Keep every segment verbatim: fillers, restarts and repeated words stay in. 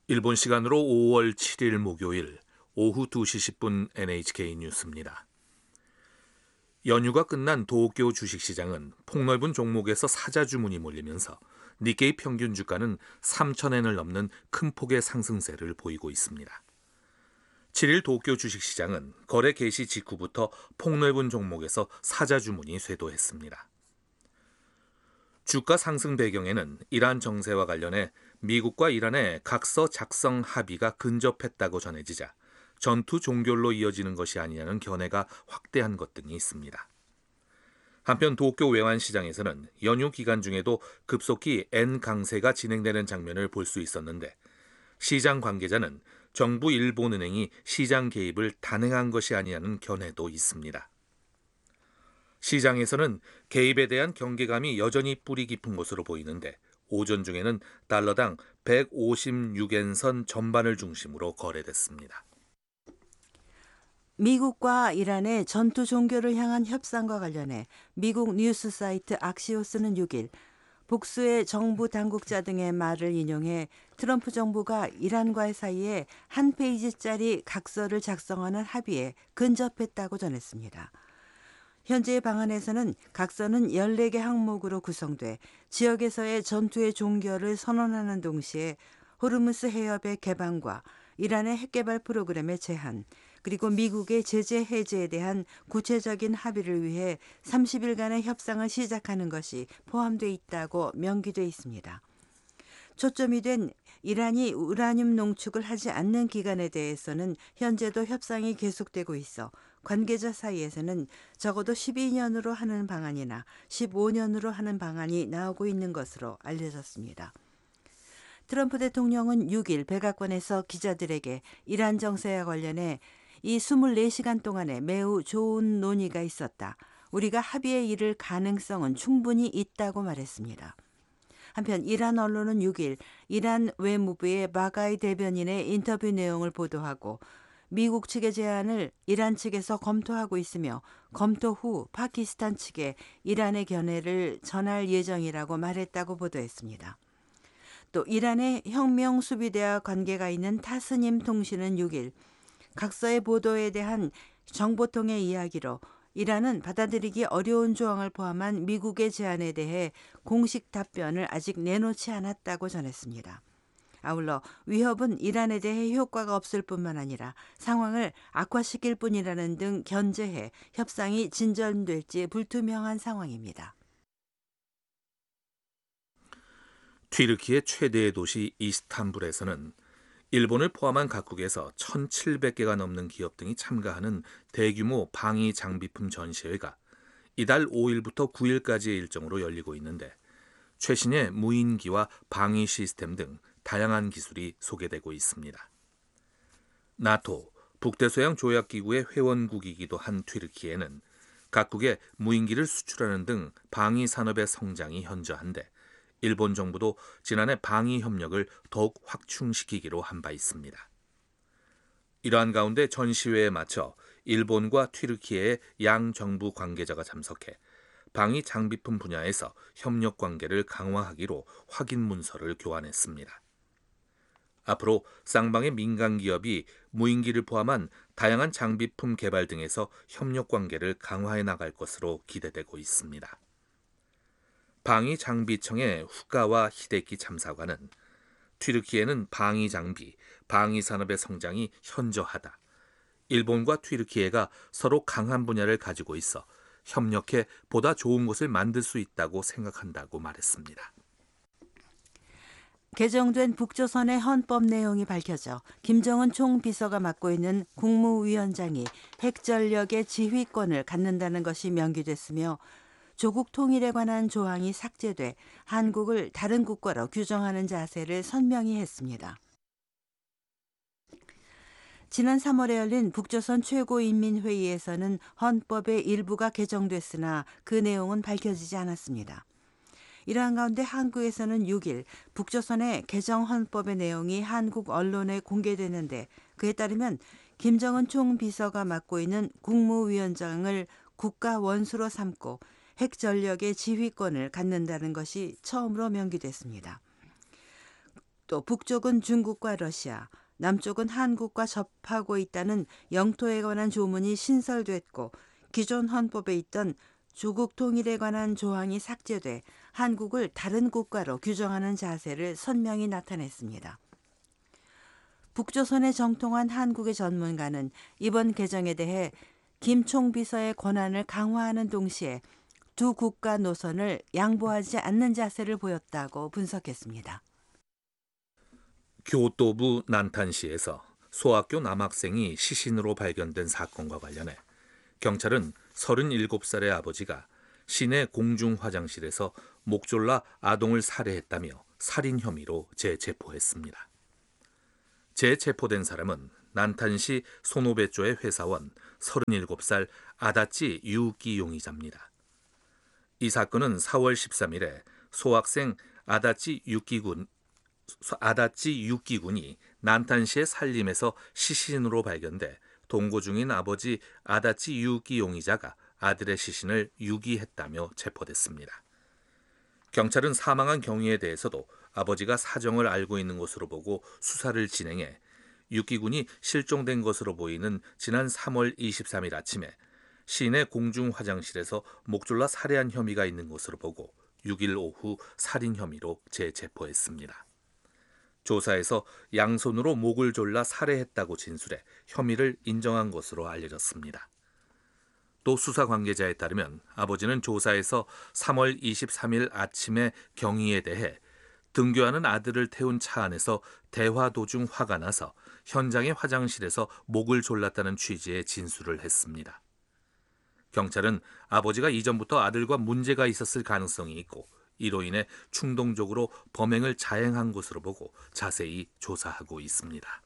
일본 시간으로 오월 칠일 목요일 오후 두 시 십 분 엔에이치케이 뉴스입니다. 연휴가 끝난 도쿄 주식시장은 폭넓은 종목에서 사자 주문이 몰리면서 니케이 평균 주가는 삼천 엔을 넘는 큰 폭의 상승세를 보이고 있습니다. 칠일 도쿄 주식시장은 거래 개시 직후부터 폭넓은 종목에서 사자 주문이 쇄도했습니다. 주가 상승 배경에는 이란 정세와 관련해 미국과 이란의 각서 작성 합의가 근접했다고 전해지자 전투 종결로 이어지는 것이 아니냐는 견해가 확대한 것 등이 있습니다. 한편 도쿄 외환시장에서는 연휴 기간 중에도 급속히 엔 강세가 진행되는 장면을 볼 수 있었는데 시장 관계자는 정부 일본은행이 시장 개입을 단행한 것이 아니냐는 견해도 있습니다. 시장에서는 개입에 대한 경계감이 여전히 뿌리 깊은 것으로 보이는데 오전 중에는 달러당 백오십육 엔 선 전반을 중심으로 거래됐습니다. 미국과 이란의 전투 종결을 향한 협상과 관련해 미국 뉴스 사이트 악시오스는 육일 복수의 정부 당국자 등의 말을 인용해 트럼프 정부가 이란과의 사이에 한 페이지짜리 각서를 작성하는 합의에 근접했다고 전했습니다. 현재의 방안에서는 각서는 열네 개 항목으로 구성돼 지역에서의 전투의 종결을 선언하는 동시에 호르무스 해협의 개방과 이란의 핵개발 프로그램의 제한, 그리고 미국의 제재 해제에 대한 구체적인 합의를 위해 삼십 일간의 협상을 시작하는 것이 포함돼 있다고 명기돼 있습니다. 초점이 된 이란이 우라늄 농축을 하지 않는 기간에 대해서는 현재도 협상이 계속되고 있어 관계자 사이에서는 적어도 십이 년으로 하는 방안이나 십오 년으로 하는 방안이 나오고 있는 것으로 알려졌습니다. 트럼프 대통령은 육일 백악관에서 기자들에게 이란 정세와 관련해 이 이십사 시간 동안에 매우 좋은 논의가 있었다. 우리가 합의에 이를 가능성은 충분히 있다고 말했습니다. 한편 이란 언론은 육일 이란 외무부의 바가이 대변인의 인터뷰 내용을 보도하고 미국 측의 제안을 이란 측에서 검토하고 있으며 검토 후 파키스탄 측에 이란의 견해를 전할 예정이라고 말했다고 보도했습니다. 또 이란의 혁명수비대와 관계가 있는 타스님 통신은 육일 각서의 보도에 대한 정보통의 이야기로 이란은 받아들이기 어려운 조항을 포함한 미국의 제안에 대해 공식 답변을 아직 내놓지 않았다고 전했습니다. 아울러 위협은 이란에 대해 효과가 없을 뿐만 아니라 상황을 악화시킬 뿐이라는 등 견제해 협상이 진전될지 불투명한 상황입니다. 튀르키예 최대의 도시 이스탄불에서는 일본을 포함한 각국에서 천칠백 개가 넘는 기업 등이 참가하는 대규모 방위 장비품 전시회가 이달 오일부터 구일까지의 일정으로 열리고 있는데 최신의 무인기와 방위 시스템 등 다양한 기술이 소개되고 있습니다. 나토, 북대서양 조약기구의 회원국이기도 한 튀르키예는 각국에 무인기를 수출하는 등 방위 산업의 성장이 현저한데 일본 정부도 지난해 방위 협력을 더욱 확충시키기로 한 바 있습니다. 이러한 가운데 전시회에 맞춰 일본과 튀르키예의 양 정부 관계자가 참석해 방위 장비품 분야에서 협력 관계를 강화하기로 확인 문서를 교환했습니다. 앞으로 쌍방의 민간 기업이 무인기를 포함한 다양한 장비품 개발 등에서 협력 관계를 강화해 나갈 것으로 기대되고 있습니다. 방위 장비청의 후가와 히데키 참사관은 튀르키예는 방위 장비, 방위 산업의 성장이 현저하다. 일본과 튀르키예가 서로 강한 분야를 가지고 있어 협력해 보다 좋은 것을 만들 수 있다고 생각한다고 말했습니다. 개정된 북조선의 헌법 내용이 밝혀져 김정은 총비서가 맡고 있는 국무위원장이 핵전력의 지휘권을 갖는다는 것이 명기됐으며 조국 통일에 관한 조항이 삭제돼 한국을 다른 국가로 규정하는 자세를 선명히 했습니다. 지난 삼월에 열린 북조선 최고인민회의에서는 헌법의 일부가 개정됐으나 그 내용은 밝혀지지 않았습니다. 이러한 가운데 한국에서는 육일 북조선의 개정 헌법의 내용이 한국 언론에 공개됐는데 그에 따르면 김정은 총비서가 맡고 있는 국무위원장을 국가 원수로 삼고 핵전력의 지휘권을 갖는다는 것이 처음으로 명기됐습니다. 또 북쪽은 중국과 러시아, 남쪽은 한국과 접하고 있다는 영토에 관한 조문이 신설됐고 기존 헌법에 있던 조국 통일에 관한 조항이 삭제돼 한국을 다른 국가로 규정하는 자세를 선명히 나타냈습니다. 북조선에 정통한 한국의 전문가는 이번 개정에 대해 김 총비서의 권한을 강화하는 동시에 두 국가 노선을 양보하지 않는 자세를 보였다고 분석했습니다. 교토부 난탄시에서 소학교 남학생이 시신으로 발견된 사건과 관련해 경찰은 서른일곱 살의 아버지가 시내 공중 화장실에서 목 졸라 아동을 살해했다며 살인 혐의로 재체포했습니다. 재체포된 사람은 난탄시 소노베조의 회사원 서른일곱 살 아다치 유우키 용의자입니다. 이 사건은 사월 십삼일에 소학생 아다치 유키군 아다치 유키군이 난탄시의 산림에서 시신으로 발견돼 동거 중인 아버지 아다치 유키 용의자가 아들의 시신을 유기했다며 체포됐습니다. 경찰은 사망한 경위에 대해서도 아버지가 사정을 알고 있는 것으로 보고 수사를 진행해 유키군이 실종된 것으로 보이는 지난 삼월 이십삼일 아침에 시내 공중 화장실에서 목 졸라 살해한 혐의가 있는 것으로 보고 육일 오후 살인 혐의로 재체포했습니다. 조사에서 양손으로 목을 졸라 살해했다고 진술해 혐의를 인정한 것으로 알려졌습니다. 또 수사 관계자에 따르면 아버지는 조사에서 삼월 이십삼일 아침에 경위에 대해 등교하는 아들을 태운 차 안에서 대화 도중 화가 나서 현장의 화장실에서 목을 졸랐다는 취지의 진술을 했습니다. 경찰은 아버지가 이전부터 아들과 문제가 있었을 가능성이 있고 이로 인해 충동적으로 범행을 자행한 것으로 보고 자세히 조사하고 있습니다.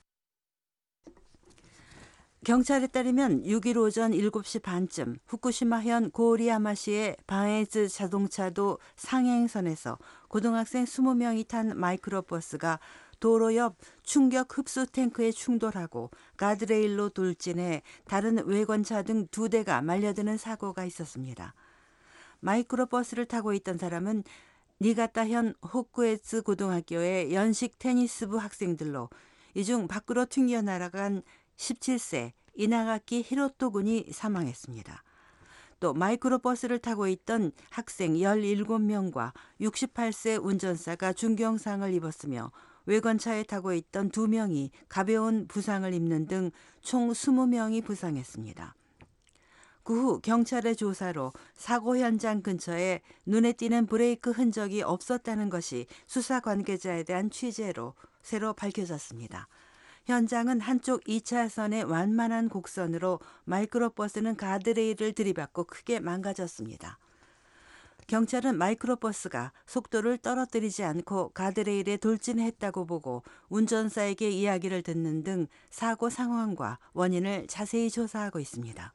경찰에 따르면 육일 오전 일곱 시 반쯤 후쿠시마현 고리야마시의 바에즈 자동차도 상행선에서 고등학생 스무 명이 탄 마이크로버스가 도로 옆 충격 흡수 탱크에 충돌하고 가드레일로 돌진해 다른 외관차 등 두 대가 말려드는 사고가 있었습니다. 마이크로버스를 타고 있던 사람은 니가타현 호쿠에츠 고등학교의 연식 테니스부 학생들로 이 중 밖으로 튕겨나간 십칠 세 이나가키 히로토 군이 사망했습니다. 또 마이크로버스를 타고 있던 학생 열일곱 명과 육십팔 세 운전사가 중경상을 입었으며 외관차에 타고 있던 두 명이 가벼운 부상을 입는 등 총 이십 명이 부상했습니다. 그 후 경찰의 조사로 사고 현장 근처에 눈에 띄는 브레이크 흔적이 없었다는 것이 수사 관계자에 대한 취재로 새로 밝혀졌습니다. 현장은 한쪽 이 차선의 완만한 곡선으로 마이크로버스는 가드레일을 들이받고 크게 망가졌습니다. 경찰은 마이크로버스가 속도를 떨어뜨리지 않고 가드레일에 돌진했다고 보고 운전사에게 이야기를 듣는 등 사고 상황과 원인을 자세히 조사하고 있습니다.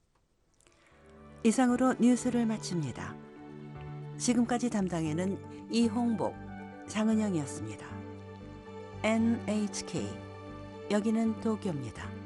이상으로 뉴스를 마칩니다. 지금까지 담당에는 이홍복, 장은영이었습니다. 엔에이치케이 여기는 도쿄입니다.